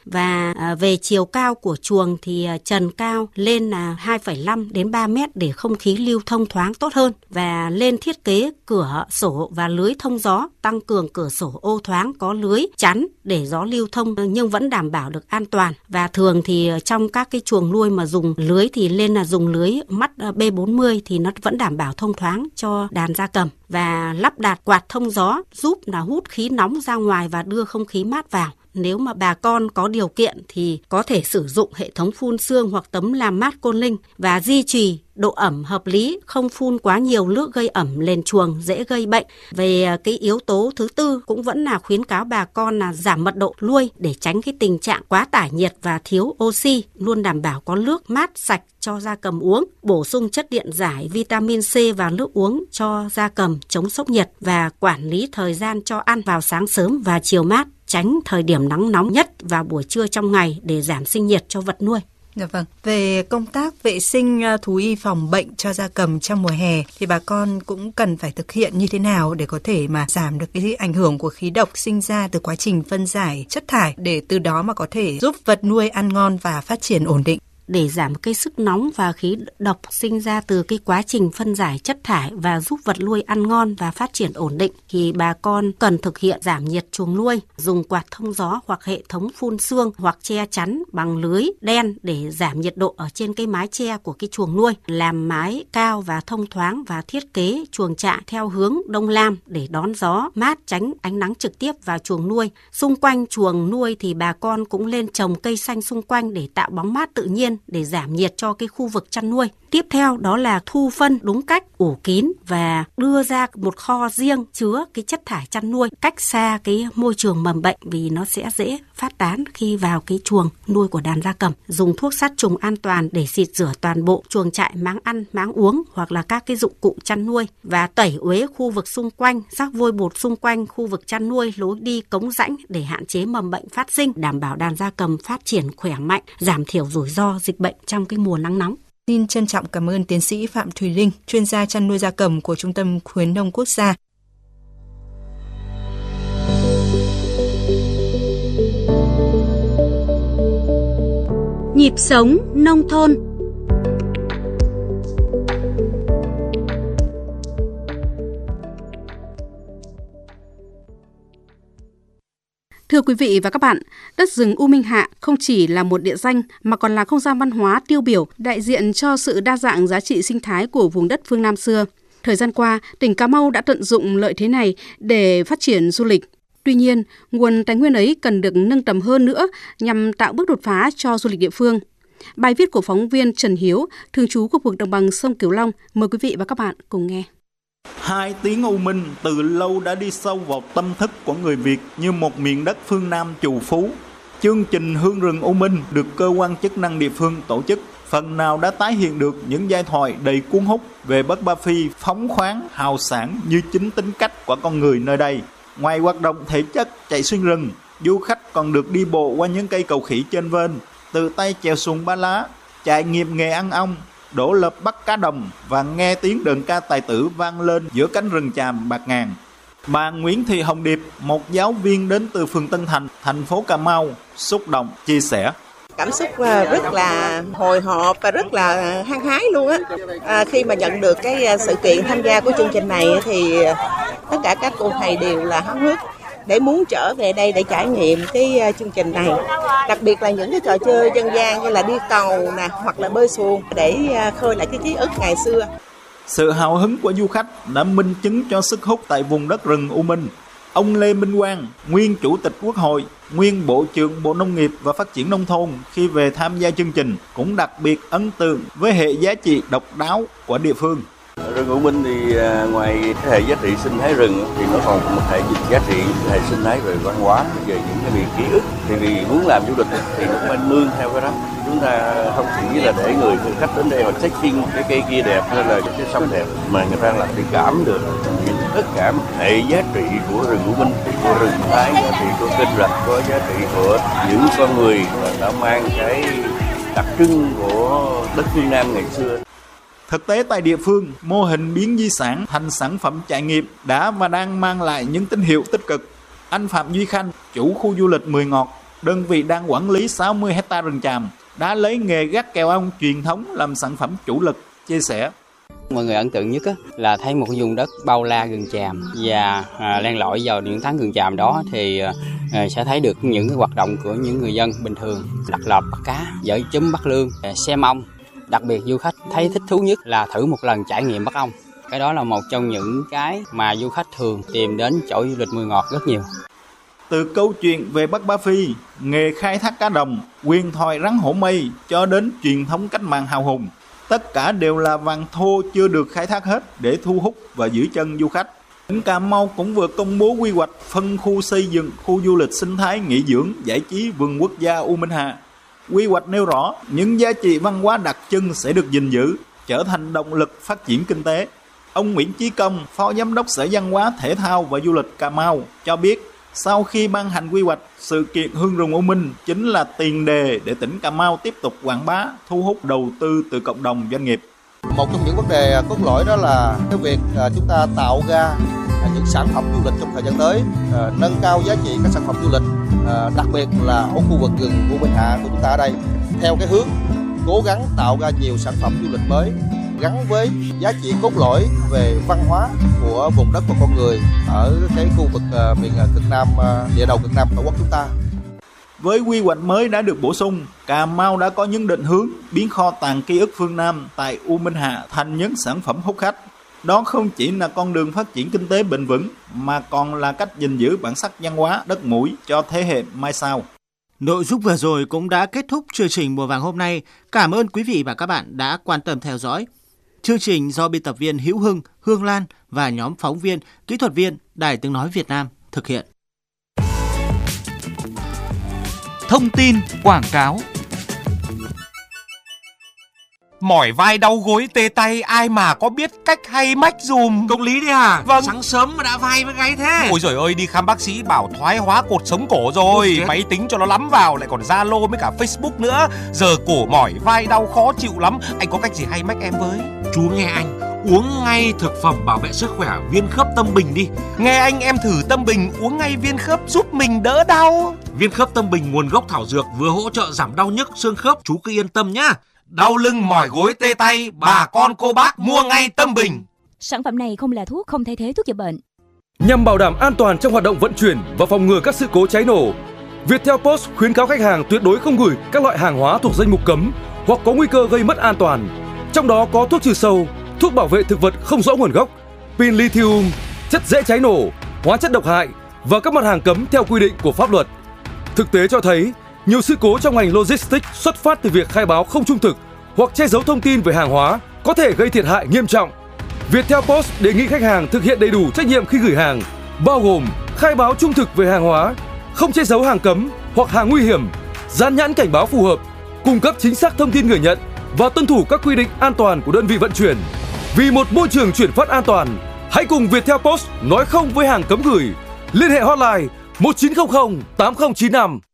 Và về chiều cao của chuồng thì trần cao lên là 2,5 đến 3 mét để không khí lưu thông thoáng tốt hơn. Và lên thiết kế cửa sổ và lưới thông gió, tăng cường cửa sổ ô thoáng có lưới chắn để gió lưu thông nhưng vẫn đảm bảo được an toàn. Và thường thì trong các cái chuồng nuôi mà dùng lưới thì lên là dùng lưới mắt B40 thì nó vẫn đảm bảo thông thoáng cho đàn gia cầm. Và lắp đặt quạt thông gió giúp là hút khí nóng ra ngoài và đưa không khí mát vào. Nếu mà bà con có điều kiện thì có thể sử dụng hệ thống phun sương hoặc tấm làm mát Côn Linh và duy trì độ ẩm hợp lý, không phun quá nhiều nước gây ẩm lên chuồng dễ gây bệnh. Về cái yếu tố thứ tư cũng vẫn là khuyến cáo bà con là giảm mật độ nuôi để tránh cái tình trạng quá tải nhiệt và thiếu oxy, luôn đảm bảo có nước mát sạch cho gia cầm uống, bổ sung chất điện giải, vitamin C vào nước uống cho gia cầm chống sốc nhiệt và quản lý thời gian cho ăn vào sáng sớm và chiều mát, tránh thời điểm nắng nóng nhất vào buổi trưa trong ngày để giảm sinh nhiệt cho vật nuôi. Dạ vâng. Về công tác vệ sinh thú y phòng bệnh cho gia cầm trong mùa hè thì bà con cũng cần phải thực hiện như thế nào để có thể mà giảm được cái ảnh hưởng của khí độc sinh ra từ quá trình phân giải chất thải để từ đó mà có thể giúp vật nuôi ăn ngon và phát triển ổn định? Để giảm cái sức nóng và khí độc sinh ra từ cái quá trình phân giải chất thải và giúp vật nuôi ăn ngon và phát triển ổn định thì bà con cần thực hiện giảm nhiệt chuồng nuôi, dùng quạt thông gió hoặc hệ thống phun sương hoặc che chắn bằng lưới đen để giảm nhiệt độ ở trên cái mái che của cái chuồng nuôi, làm mái cao và thông thoáng và thiết kế chuồng trại theo hướng đông nam để đón gió mát, tránh ánh nắng trực tiếp vào chuồng nuôi. Xung quanh chuồng nuôi thì bà con cũng nên trồng cây xanh xung quanh để tạo bóng mát tự nhiên để giảm nhiệt cho cái khu vực chăn nuôi. Tiếp theo đó là thu phân đúng cách, ủ kín và đưa ra một kho riêng chứa cái chất thải chăn nuôi cách xa cái môi trường mầm bệnh vì nó sẽ dễ phát tán khi vào cái chuồng nuôi của đàn gia cầm. Dùng thuốc sát trùng an toàn để xịt rửa toàn bộ chuồng trại, máng ăn, máng uống hoặc là các cái dụng cụ chăn nuôi và tẩy uế khu vực xung quanh, rắc vôi bột xung quanh khu vực chăn nuôi, lối đi, cống rãnh để hạn chế mầm bệnh phát sinh, đảm bảo đàn gia cầm phát triển khỏe mạnh, giảm thiểu rủi ro dịch bệnh trong cái mùa nắng nóng. Xin trân trọng cảm ơn tiến sĩ Phạm Thùy Linh, chuyên gia chăn nuôi gia cầm của Trung tâm Khuyến nông Quốc gia. Nhịp sống nông thôn. Thưa quý vị và các bạn, đất rừng U Minh Hạ không chỉ là một địa danh mà còn là không gian văn hóa tiêu biểu đại diện cho sự đa dạng giá trị sinh thái của vùng đất phương Nam xưa. Thời gian qua, tỉnh Cà Mau đã tận dụng lợi thế này để phát triển du lịch. Tuy nhiên, nguồn tài nguyên ấy cần được nâng tầm hơn nữa nhằm tạo bước đột phá cho du lịch địa phương. Bài viết của phóng viên Trần Hiếu, thường trú khu vực đồng bằng sông Cửu Long, mời quý vị và các bạn cùng nghe. Hai tiếng U Minh từ lâu đã đi sâu vào tâm thức của người Việt như một miền đất phương Nam trù phú. Chương trình Hương rừng U Minh được cơ quan chức năng địa phương tổ chức, phần nào đã tái hiện được những giai thoại đầy cuốn hút về Bất Ba Phi phóng khoáng, hào sảng như chính tính cách của con người nơi đây. Ngoài hoạt động thể chất chạy xuyên rừng, du khách còn được đi bộ qua những cây cầu khỉ trên vên, từ tay chèo xuồng ba lá, trải nghiệm nghề ăn ong, đổ lợp bắt cá đồng và nghe tiếng đờn ca tài tử vang lên giữa cánh rừng tràm bạt ngàn. Bà Nguyễn Thị Hồng Điệp, một giáo viên đến từ phường Tân Thành, thành phố Cà Mau, xúc động chia sẻ. Cảm xúc rất là hồi hộp và rất là hăng hái luôn á. Khi mà nhận được cái sự kiện tham gia của chương trình này thì tất cả các cô thầy đều là háo hức để muốn trở về đây để trải nghiệm cái chương trình này. Đặc biệt là những cái trò chơi dân gian như là đi cầu nè, hoặc là bơi xuồng để khơi lại cái ký ức ngày xưa. Sự hào hứng của du khách đã minh chứng cho sức hút tại vùng đất rừng U Minh. Ông Lê Minh Quang, nguyên Chủ tịch Quốc hội, nguyên Bộ trưởng Bộ Nông nghiệp và Phát triển Nông thôn khi về tham gia chương trình cũng đặc biệt ấn tượng với hệ giá trị độc đáo của địa phương. Rừng U Minh thì ngoài cái hệ giá trị sinh thái rừng thì nó còn một hệ giá trị hệ sinh thái về văn hóa, về những cái miền ký ức. Thì vì muốn làm du lịch thì nó phải nương theo cái đó. Chúng ta không chỉ là để người khách đến đây họ check-in cái cây kia đẹp hay là cái sông đẹp, mà người ta là phải cảm được những tất cả hệ giá trị của rừng U Minh, của rừng Thái, giá trị của kênh rạch, có giá trị của những con người mà đã mang cái đặc trưng của đất phương Nam ngày xưa. Thực tế tại địa phương, mô hình biến di sản thành sản phẩm trải nghiệm đã và đang mang lại những tín hiệu tích cực. Anh Phạm Duy Khanh, chủ khu du lịch Mười Ngọt, đơn vị đang quản lý 60 hectare rừng tràm, đã lấy nghề gác kèo ong truyền thống làm sản phẩm chủ lực, chia sẻ. Mọi người ấn tượng nhất là thấy một vùng đất bao la rừng tràm và len lỏi vào những tán rừng tràm đó thì sẽ thấy được những cái hoạt động của những người dân bình thường, đặt lợp bắt cá, dở chấm bắt lươn, xem ong. Đặc biệt du khách thấy thích thú nhất là thử một lần trải nghiệm bắt ong. Cái đó là một trong những cái mà du khách thường tìm đến chỗ du lịch Mười Ngọt rất nhiều. Từ câu chuyện về bắt Bá Phi, nghề khai thác cá đồng, huyền thoại rắn hổ mây cho đến truyền thống cách mạng hào hùng, tất cả đều là vàng thô chưa được khai thác hết để thu hút và giữ chân du khách. Tỉnh Cà Mau cũng vừa công bố quy hoạch phân khu xây dựng khu du lịch sinh thái nghỉ dưỡng giải trí vườn quốc gia U Minh Hạ. Quy hoạch nêu rõ những giá trị văn hóa đặc trưng sẽ được gìn giữ, trở thành động lực phát triển kinh tế. Ông Nguyễn Chí Công, Phó Giám đốc Sở Văn hóa, Thể thao và Du lịch Cà Mau cho biết, sau khi ban hành quy hoạch, sự kiện Hương rừng U Minh chính là tiền đề để tỉnh Cà Mau tiếp tục quảng bá, thu hút đầu tư từ cộng đồng doanh nghiệp. Một trong những vấn đề cốt lõi đó là cái việc chúng ta tạo ra những sản phẩm du lịch trong thời gian tới, nâng cao giá trị các sản phẩm du lịch, đặc biệt là ở khu vực rừng U Minh Hạ của chúng ta ở đây, theo cái hướng cố gắng tạo ra nhiều sản phẩm du lịch mới gắn với giá trị cốt lõi về văn hóa của vùng đất và con người ở cái khu vực miền cực Nam, địa đầu cực Nam tổ quốc chúng ta. Với quy hoạch mới đã được bổ sung, Cà Mau đã có những định hướng biến kho tàng ký ức phương Nam tại U Minh Hạ thành những sản phẩm hút khách. Đó không chỉ là con đường phát triển kinh tế bền vững, mà còn là cách gìn giữ bản sắc văn hóa đất mũi cho thế hệ mai sau. Nội dung vừa rồi cũng đã kết thúc chương trình Mùa Vàng hôm nay. Cảm ơn quý vị và các bạn đã quan tâm theo dõi. Chương trình do biên tập viên Hữu Hưng, Hương Lan và nhóm phóng viên, kỹ thuật viên Đài Tiếng Nói Việt Nam thực hiện. Thông tin quảng cáo. Mỏi vai đau gối tê tay, ai mà có biết cách hay mách dùm. Công lý đấy à? Vâng. Sáng sớm mà đã vai với gáy thế. Ôi giời ơi, đi khám bác sĩ bảo thoái hóa cột sống cổ rồi. Máy tính cho nó lắm vào, lại còn Zalo với cả Facebook nữa. Giờ cổ mỏi vai đau khó chịu lắm. Anh có cách gì hay mách em với? Chú nghe anh, uống ngay thực phẩm bảo vệ sức khỏe Viên Khớp Tâm Bình đi. Nghe anh, em thử Tâm Bình uống ngay viên khớp giúp mình đỡ đau. Viên Khớp Tâm Bình nguồn gốc thảo dược, vừa hỗ trợ giảm đau nhức xương khớp, chú cứ yên tâm nhá. Đau lưng mỏi gối tê tay, bà con cô bác mua ngay Tâm Bình. Sản phẩm này không là thuốc, không thay thế thuốc chữa bệnh. Nhằm bảo đảm an toàn trong hoạt động vận chuyển và phòng ngừa các sự cố cháy nổ, Viettel Post khuyến cáo khách hàng tuyệt đối không gửi các loại hàng hóa thuộc danh mục cấm hoặc có nguy cơ gây mất an toàn. Trong đó có thuốc trừ sâu, thuốc bảo vệ thực vật không rõ nguồn gốc, pin lithium, chất dễ cháy nổ, hóa chất độc hại và các mặt hàng cấm theo quy định của pháp luật. Thực tế cho thấy, nhiều sự cố trong ngành logistics xuất phát từ việc khai báo không trung thực hoặc che giấu thông tin về hàng hóa có thể gây thiệt hại nghiêm trọng. Viettel Post đề nghị khách hàng thực hiện đầy đủ trách nhiệm khi gửi hàng, bao gồm khai báo trung thực về hàng hóa, không che giấu hàng cấm hoặc hàng nguy hiểm, dán nhãn cảnh báo phù hợp, cung cấp chính xác thông tin người nhận và tuân thủ các quy định an toàn của đơn vị vận chuyển. Vì một môi trường chuyển phát an toàn, hãy cùng Viettel Post nói không với hàng cấm gửi. Liên hệ hotline 1900 8095.